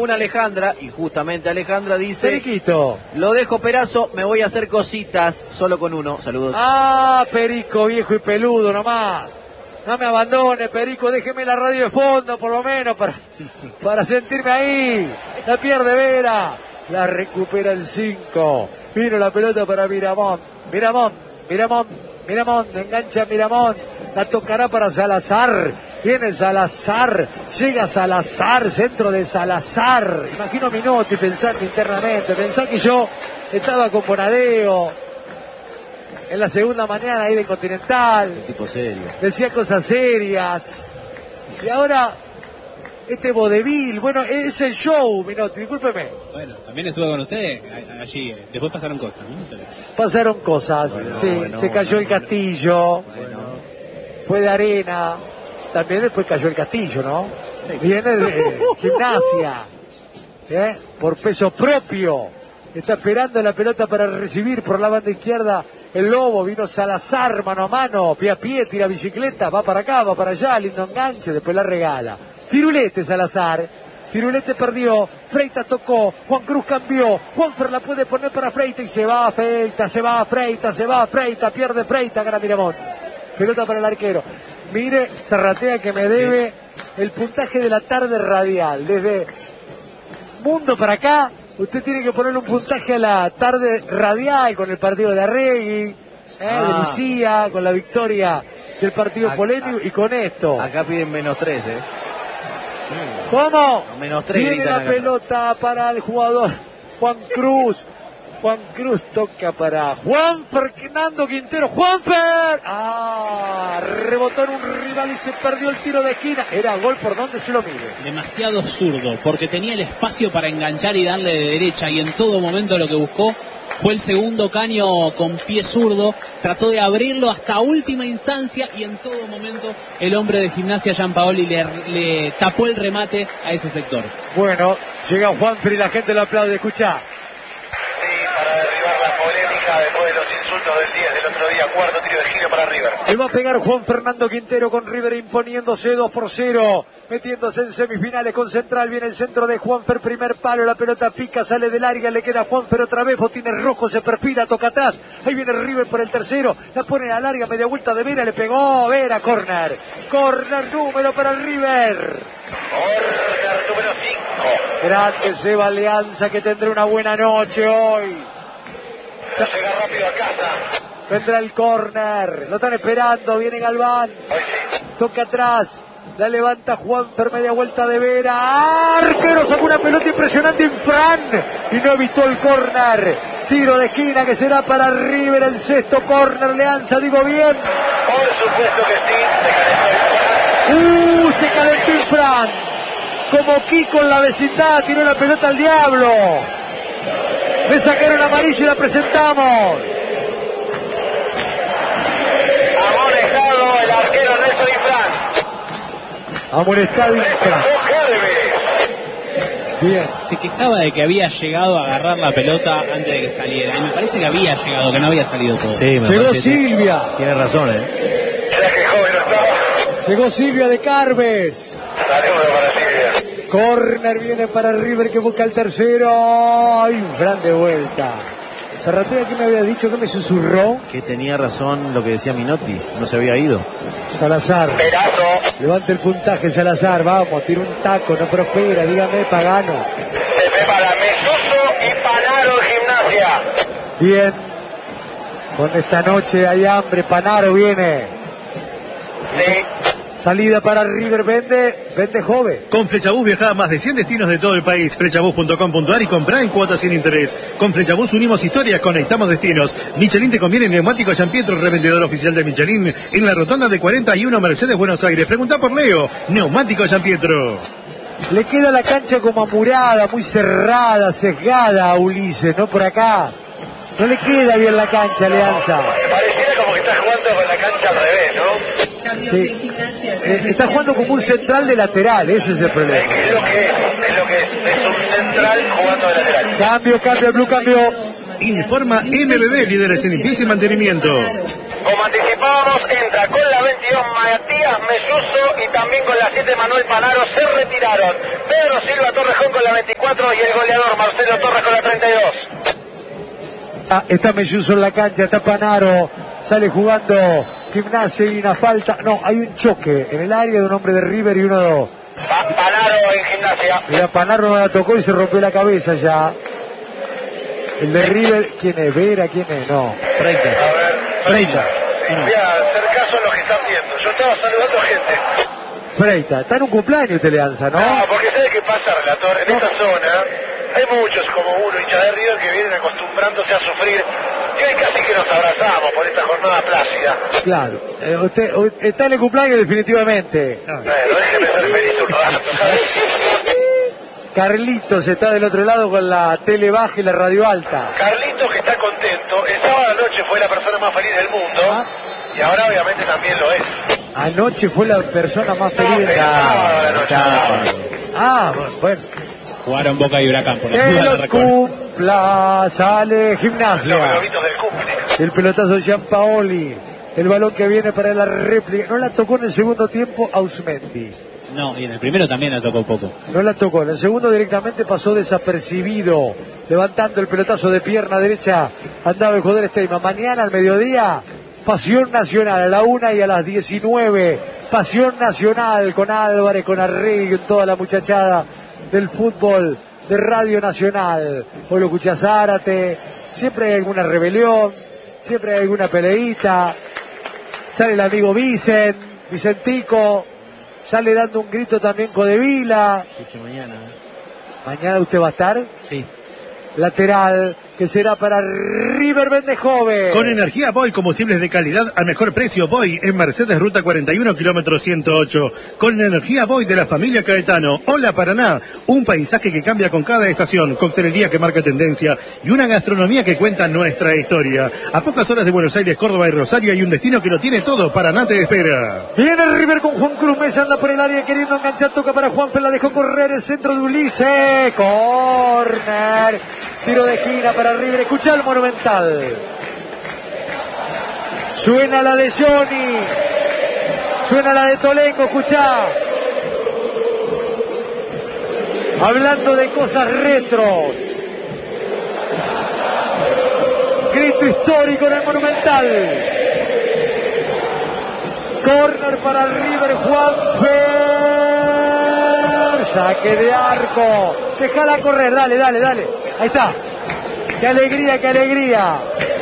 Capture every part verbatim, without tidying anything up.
una Alejandra, y justamente Alejandra dice... Periquito. Lo dejo Perazo, me voy a hacer cositas, solo con uno. Saludos. Ah, Perico, viejo y peludo nomás. No me abandone, Perico, déjeme la radio de fondo, por lo menos, para, para sentirme ahí. La pierde Vera. La recupera el cinco. Vino la pelota para Miramón. Miramón, Miramón, Miramón. Engancha Miramón. La tocará para Salazar. Viene Salazar. Llega Salazar. Centro de Salazar. Imagino Minotti pensando internamente. Pensá que yo estaba con Bonadeo en la segunda mañana ahí de Continental. El tipo serio. Decía cosas serias. Y ahora... Este vodevil, bueno, es el show, Minotti, discúlpeme. Bueno, también estuve con usted allí, después pasaron cosas, ¿no? Pasaron cosas, bueno, sí, bueno, se cayó bueno, el castillo, bueno. fue de arena, también después cayó el castillo, ¿no? Viene de Gimnasia, ¿eh? Por peso propio, está esperando la pelota para recibir por la banda izquierda el Lobo, vino Salazar mano a mano, pie a pie, tira bicicleta, va para acá, va para allá, lindo enganche, después la regala. Firulete Salazar, Firulete perdió, Freitas tocó, Juan Cruz cambió, Juanfer la puede poner para Freitas y se va a Freitas, se va a Freitas, se va a Freitas, pierde Freitas, gana Miramón. Pelota para el arquero. Mire, Zarratea que me debe el puntaje de la tarde radial. Desde Mundo para acá, usted tiene que ponerle un puntaje a la tarde radial con el partido de Arregui, eh, ah. de Lucía, con la victoria del partido Acá, polémico y con esto. Acá piden menos tres, ¿eh? ¿Cómo? No, menos tres. Viene la acá. pelota para el jugador Juan Cruz. Juan Cruz toca para Juan Fernando Quintero. ¡Juanfer! ¡Ah! Rebotó en un rival y se perdió el tiro de esquina. Era gol por donde se lo mire. Demasiado zurdo, porque tenía el espacio para enganchar y darle de derecha, y en todo momento lo que buscó fue el segundo caño con pie zurdo, trató de abrirlo hasta última instancia y en todo momento el hombre de Gimnasia, Gianpaoli, le, le tapó el remate a ese sector. Bueno, llega Juanfer y la gente lo aplaude, escucha. Sí, para derribar la polémica después de los insultos del diez del otro día, cuarto tiro de giro para River. Le va a pegar Juan Fernando Quintero con River imponiéndose dos por cero, metiéndose en semifinales con Central. Viene el centro de Juanfer, primer palo, la pelota pica, sale del área, le queda Juanfer otra vez, Botines rojo, se perfila, toca atrás, ahí viene River por el tercero, la pone a larga, media vuelta de Vera, le pegó Vera, corner, corner número para el River. Corner número cinco. Grande Seba Alianza que tendrá una buena noche hoy. Se llega rápido a casa. Vendrá el córner, lo están esperando, viene Galván, toca atrás, la levanta Juanfer, media vuelta de Vera, arquero sacó una pelota impresionante en Fran y no evitó el córner, tiro de esquina que será para River, el sexto córner, Alianza, digo bien. Por supuesto que sí, se calentó Uh, se calentó Infran, como Kiko en la vecindad, tiró la pelota al diablo, le sacaron amarilla y la presentamos. Amonestado el arquero Néstor Infran. Amonestado Infran. Bien. Se quejaba de que había llegado a agarrar la pelota antes de que saliera, y me parece que había llegado, que no había salido todo. Sí, me Llegó parece que Silvia. Tiene razón, ¿eh? Ya que joven no estaba. Llegó Silvia de Carves. Saludos para Silvia. Corner viene para River que busca el tercero. ¡Ay, Infran de vuelta! Zarratea, ¿qué me había dicho? ¿Qué me susurró? Que tenía razón lo que decía Minotti, no se había ido. Salazar. Perazo. Levanta el puntaje, Salazar. Vamos, tira un taco, no prospera. Dígame, Pagano. Se prepara Mesuso y Panaro en Gimnasia. Bien. Con esta noche hay hambre. Panaro viene. Sí. Salida para River, vende, vende joven. Con Flechabús viajá a más de cien destinos de todo el país. Flechabús punto com punto ar y comprá en cuotas sin interés. Con Flechabús unimos historias, conectamos destinos. Michelin te conviene neumático San Pietro, revendedor oficial de Michelin, en la rotonda de cuarenta y uno Mercedes, Buenos Aires. Preguntá por Leo, neumático San Pietro. Le queda la cancha como amurada, muy cerrada, sesgada a Ulises, ¿no? Por acá. No le queda bien la cancha, Alianza. Pareciera como que está jugando con la cancha al revés, ¿no? Sí. Eh, está jugando como un central de lateral, ese es el problema. Es lo que es, lo que es, es un central jugando de lateral. Cambio, cambio, el Blue cambio. Informa M B B, líderes en limpieza y mantenimiento. Como anticipábamos, en entra con la veintidós Matías Melluso y también con la siete Manuel Panaro. Se retiraron Pedro Silva Torrejón con la veinticuatro y el goleador Marcelo Torres con la treinta y dos. Ah, está Melluso en la cancha, está Panaro, sale jugando Gimnasia y una falta. No, hay un choque en el área de un hombre de River y uno de... Pa Panaro en Gimnasia. Mira, Panaro no la tocó y se rompió la cabeza ya. El de River, ¿quién es? ¿Vera? ¿Quién es? No. Freitas. A ver, Freitas. voy a hacer caso a lo que están viendo. Yo estaba saludando gente. Freitas, está en un cumpleaños usted, Leanza, ¿no? No, porque ¿sabe qué pasa, relator? En esta zona hay muchos como uno, hinchas de River, que vienen acostumbrándose a sufrir. Y hoy casi que nos abrazamos por esta jornada plácida. Claro. Eh, usted, usted está en el cumpleaños definitivamente. Bueno, déjeme ser feliz un rato, ¿sabes? Carlitos está del otro lado con la tele baja y la radio alta. Carlitos, que está contento, el sábado anoche fue la persona más feliz del mundo. Ah. Y ahora obviamente también lo es. Anoche fue la persona más No, feliz el de sábado a la noche. Ah, bueno. Jugaron Boca y Huracán por la Que duda, la los recuerdo. cumpla, sale Los Gimnasia. globitos del cumple. El pelotazo de Gianpaoli. El balón que viene para la réplica. No la tocó en el segundo tiempo Ausmendi. No, y en el primero también la tocó un poco. No la tocó. En el segundo directamente pasó desapercibido. Levantando el pelotazo de pierna derecha. Andaba el jugador Steyman. Mañana al mediodía, Pasión Nacional a la una y a las diecinueve. Pasión Nacional con Álvarez, con Arregui, con toda la muchachada del fútbol de Radio Nacional. Hoy lo escuchás Zárate. Siempre hay alguna rebelión. Siempre hay alguna peleita. Sale el amigo Vicent, Vicentico. Sale dando un grito también Codevila. Escuche mañana. Mañana usted va a estar. Sí. Lateral, que será para River Vendejove. Con energía Boy, combustibles de calidad al mejor precio. Boy en Mercedes Ruta cuarenta y uno, kilómetro ciento ocho. Con energía Boy de la familia Caetano. Hola Paraná, un paisaje que cambia con cada estación, coctelería que marca tendencia y una gastronomía que cuenta nuestra historia. A pocas horas de Buenos Aires, Córdoba y Rosario hay un destino que lo tiene todo. Paraná te espera. Viene River con Juan Cruz Mesa, anda por el área queriendo enganchar, toca para Juan, la dejó correr el centro de Ulises. Corner. Tiro de esquina para River, escucha el Monumental. Suena la de Johnny. Suena la de Tolengo, escuchá. Hablando de cosas retro. Grito histórico en el Monumental. Corner para River, Juanfer. Saque de arco. Déjala correr, dale, dale, dale. Ahí está. Qué alegría, qué alegría.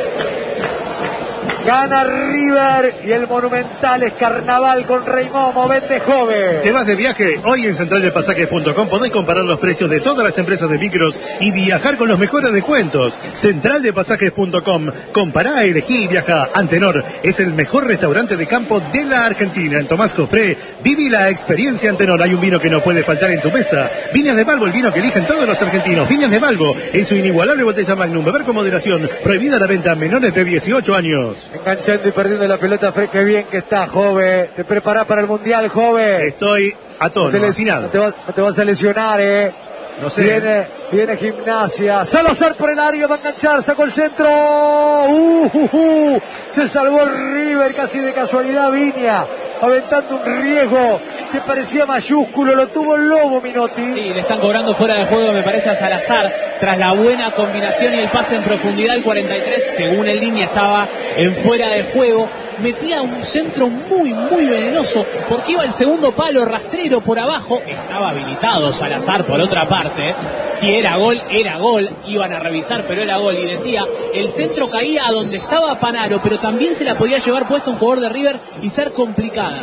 Gana River y el Monumental es carnaval con Reymomo, Vendejove. ¿Te vas de viaje? Hoy en central de pasajes punto com podés comparar los precios de todas las empresas de micros y viajar con los mejores descuentos. central de pasajes punto com. Compará, elegí y viaja. Antenor es el mejor restaurante de campo de la Argentina. En Tomás Cofré, viví la experiencia Antenor. Hay un vino que no puede faltar en tu mesa. Viñas de Balbo, el vino que eligen todos los argentinos. Viñas de Balbo, en su inigualable botella Magnum. Beber con moderación. Prohibida la venta a menores de dieciocho años. Enganchando y perdiendo la pelota, Fred, qué bien que está, Jove. Te preparás para el Mundial, Jove. Estoy a tono, no te, fascinado. no te, va, no te vas a lesionar, eh. No sé. Viene, viene Gimnasia. Salazar por el área, va a enganchar, sacó el centro. Uh, uh, uh. Se salvó el River casi de casualidad, Viña. Aventando un riesgo que parecía mayúsculo. Lo tuvo el Lobo, Minotti. Sí, le están cobrando fuera de juego, me parece, a Salazar. Tras la buena combinación y el pase en profundidad, el cuarenta y tres, según el línea, estaba en fuera de juego. Metía un centro muy, muy venenoso, porque iba el segundo palo rastrero por abajo. Estaba habilitado Salazar por otra parte. Si era gol, era gol. Iban a revisar, pero era gol. Y decía, el centro caía a donde estaba Panaro, pero también se la podía llevar puesta un jugador de River y ser complicada.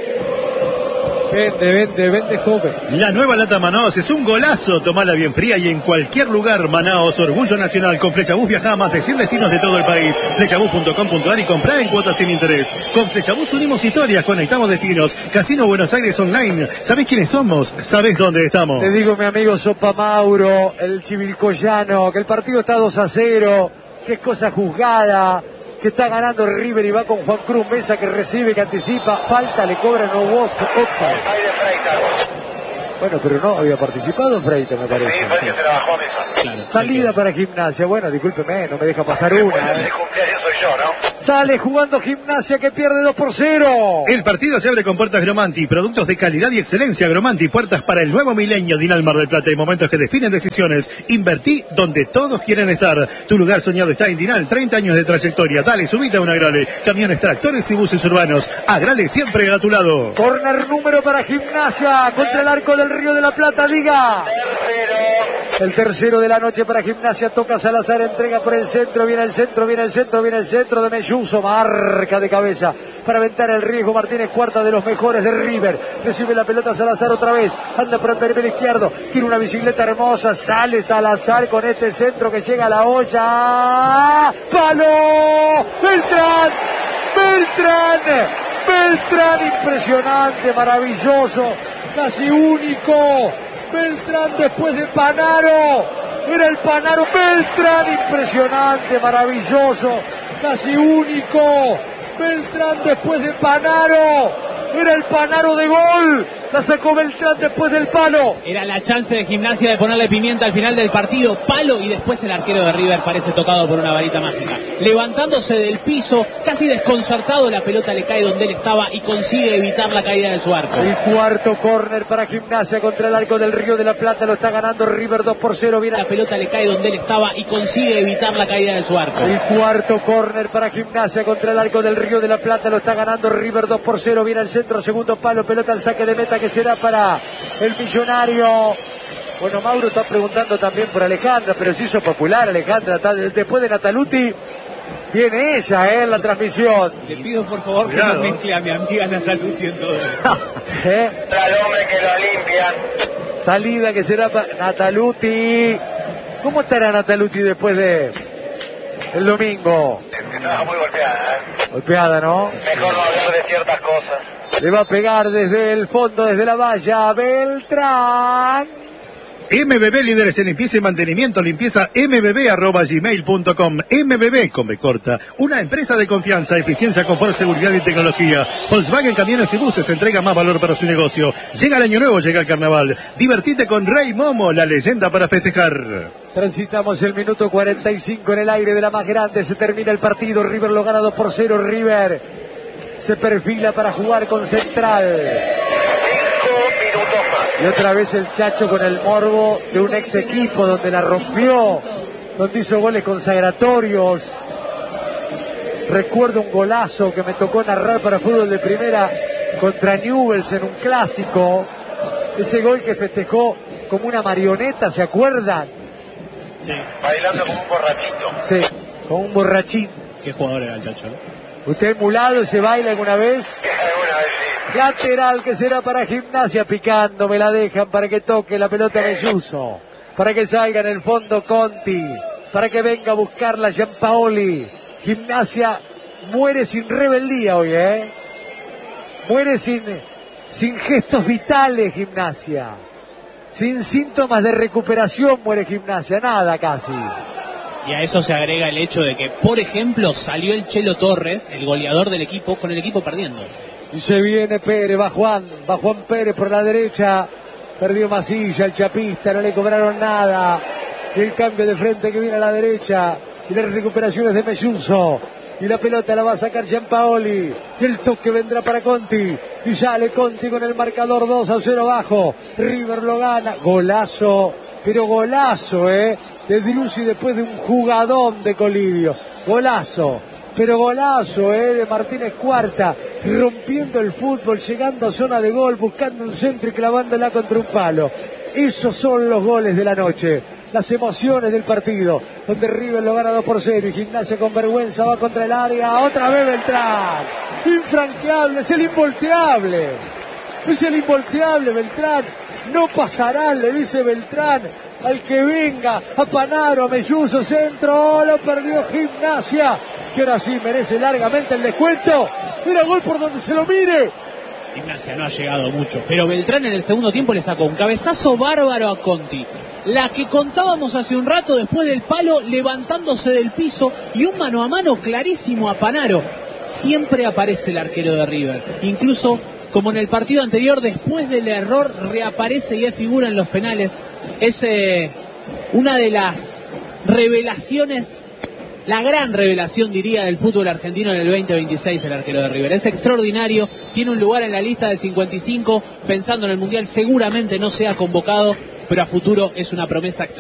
Vende, vende, vende, joven. La nueva lata Manaos es un golazo. Tomala bien fría y en cualquier lugar. Manaos, orgullo nacional. Con Flechabús viaja a más de cien destinos de todo el país. Flechabús punto com punto ar y comprá en cuotas sin interés. Con Flechabús unimos historias, conectamos destinos. Casino Buenos Aires Online. ¿Sabés quiénes somos? ¿Sabés dónde estamos? Te digo, mi amigo Sopa Mauro, el chivilcoyano, que el partido está dos a cero, que es cosa juzgada, que está ganando River y va con Juan Cruz Mesa, que recibe, que anticipa, falta, le cobra, no vos, offside. Bueno, pero no había participado Freitas, me parece. Sí, fue que se la bajó a Mesa. Claro, Salida para Gimnasia, bueno, discúlpeme, no me deja pasar Después una. del ¿eh? cumpleaños soy yo, ¿no? Sale jugando Gimnasia que pierde dos por cero. El partido se abre con puertas Gromanti, productos de calidad y excelencia. Gromanti, puertas para el nuevo milenio. Dinal Mar del Plata, en momentos que definen decisiones. Invertí donde todos quieren estar. Tu lugar soñado está en Dinal, treinta años de trayectoria. Dale, subite a un Agrale. Camiones, tractores y buses urbanos. Agrale siempre a tu lado. Corner número para Gimnasia contra el arco del Río de la Plata, diga. El tercero de la noche para Gimnasia, toca Salazar, entrega por el centro, viene el centro, viene el centro, viene el centro de Melluso, marca de cabeza para aventar el riesgo. Martínez Cuarta, de los mejores de River, recibe la pelota Salazar otra vez, anda por el perfil izquierdo, tiene una bicicleta hermosa, sale Salazar con este centro que llega a la olla, ¡palo! ¡Beltrán! ¡Beltrán! ¡Beltrán! Impresionante, maravilloso, casi único. Beltrán después de Panaro, era el Panaro, Beltrán, impresionante, maravilloso, casi único. Beltrán después de Panaro, era el Panaro de gol, la sacó Beltrán después del palo. Era la chance de Gimnasia de ponerle pimienta al final del partido, palo, y después el arquero de River parece tocado por una varita mágica. Levantándose del piso, casi desconcertado, la pelota le cae donde él estaba y consigue evitar la caída de su arco. El cuarto córner para Gimnasia contra el arco del Río de la Plata, lo está ganando River dos por cero. Viene... La pelota le cae donde él estaba y consigue evitar la caída de su arco. El cuarto córner para Gimnasia contra el arco del Río de la Plata, lo está ganando River dos por cero. Viene al centro, segundo palo, pelota al saque de meta que será para el Millonario. Bueno, Mauro está preguntando también por Alejandra, pero se hizo popular Alejandra. Después de Nataluti, viene ella eh, en la transmisión. Le pido por favor que claro. no mezcle a mi amiga Nataluti en todo esto. ¿Eh? Al hombre que lo limpian. Salida que será para Nataluti. ¿Cómo estará Nataluti después de el domingo? Estaba muy golpeada, ¿eh? Golpeada, ¿no? Mejor no hablar de ciertas cosas. Le va a pegar desde el fondo, desde la valla, Beltrán. M B B, líderes en limpieza y mantenimiento, limpieza mbb arroba gmail punto com. M B B, con B corta, una empresa de confianza, eficiencia, confort, seguridad y tecnología. Volkswagen Camiones y Buses entrega más valor para su negocio. Llega el año nuevo, llega el carnaval. Divertite con Rey Momo, la leyenda para festejar. Transitamos el minuto cuarenta y cinco en el aire de la más grande. Se termina el partido. River lo gana dos por cero. River se perfila para jugar con Central. Y otra vez el Chacho con el morbo de un ex equipo donde la rompió, donde hizo goles consagratorios. Recuerdo un golazo que me tocó narrar para fútbol de primera contra Newell's en un clásico. Ese gol que festejó como una marioneta, ¿se acuerdan? Sí. Bailando como un borrachito. Sí, como un borrachín. Qué jugador era el Chacho, ¿no? ¿Usted emulado se baila alguna vez? Alguna vez sí. Lateral que será para Gimnasia, picando, me la dejan para que toque la pelota Melluso, para que salga en el fondo Conti, para que venga a buscarla Giampaoli. Gimnasia muere sin rebeldía hoy, ¿eh? Muere sin, sin gestos vitales Gimnasia, sin síntomas de recuperación muere Gimnasia, nada casi. Y a eso se agrega el hecho de que, por ejemplo, salió el Chelo Torres, el goleador del equipo, con el equipo perdiendo. Y se viene Pérez, va Juan, va Juan Pérez por la derecha, perdió Masilla, el chapista, no le cobraron nada. Y el cambio de frente que viene a la derecha, y las recuperaciones de Melluso. Y la pelota la va a sacar Giampaoli. Y el toque vendrá para Conti. Y sale Conti con el marcador dos a cero abajo. River lo gana. Golazo, pero golazo, ¿eh? De Driussi después de un jugadón de Colidio. Golazo, pero golazo, ¿eh? De Martínez Cuarta. Rompiendo el fútbol, llegando a zona de gol, buscando un centro y clavándola contra un palo. Esos son los goles de la noche. Las emociones del partido, donde River lo gana dos por cero y Gimnasia con vergüenza va contra el área, otra vez Beltrán, infranqueable, es el involteable, es el involteable Beltrán, no pasará, le dice Beltrán, al que venga, a Panaro, a Melluso, centro, oh, lo perdió Gimnasia, que ahora sí merece largamente el descuento, era gol por donde se lo mire. Gimnasia no ha llegado mucho, pero Beltrán en el segundo tiempo le sacó un cabezazo bárbaro a Conti. La que contábamos hace un rato después del palo, levantándose del piso, y un mano a mano clarísimo a Panaro. Siempre aparece el arquero de River. Incluso, como en el partido anterior, después del error, reaparece y es figura en los penales. Es eh, una de las revelaciones la gran revelación, diría, del fútbol argentino en el veinte veintiséis, el arquero de River. Es extraordinario, tiene un lugar en la lista de cincuenta y cinco, pensando en el Mundial seguramente no sea convocado, pero a futuro es una promesa extraordinaria.